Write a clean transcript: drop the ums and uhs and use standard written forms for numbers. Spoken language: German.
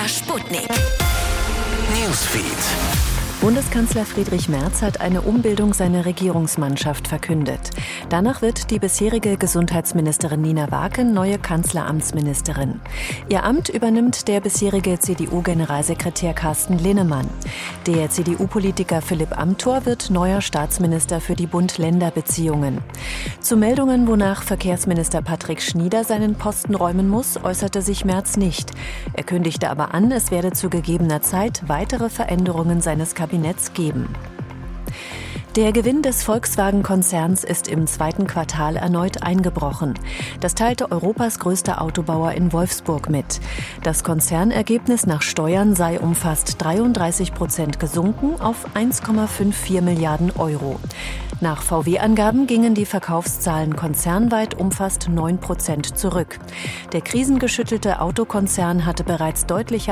MDR Sputnik. Newsfeed. Bundeskanzler Friedrich Merz hat eine Umbildung seiner Regierungsmannschaft verkündet. Danach wird die bisherige Gesundheitsministerin Nina Waken neue Kanzleramtsministerin. Ihr Amt übernimmt der bisherige CDU-Generalsekretär Carsten Linnemann. Der CDU-Politiker Philipp Amthor wird neuer Staatsminister für die Bund-Länder-Beziehungen. Zu Meldungen, wonach Verkehrsminister Patrick Schnieder seinen Posten räumen muss, äußerte sich Merz nicht. Er kündigte aber an, es werde zu gegebener Zeit weitere Veränderungen seines Kabinetts geben. Der Gewinn des Volkswagen-Konzerns ist im zweiten Quartal erneut eingebrochen. Das teilte Europas größter Autobauer in Wolfsburg mit. Das Konzernergebnis nach Steuern sei um fast 33% gesunken auf 1,54 Milliarden Euro. Nach VW-Angaben gingen die Verkaufszahlen konzernweit um fast 9% zurück. Der krisengeschüttelte Autokonzern hatte bereits deutliche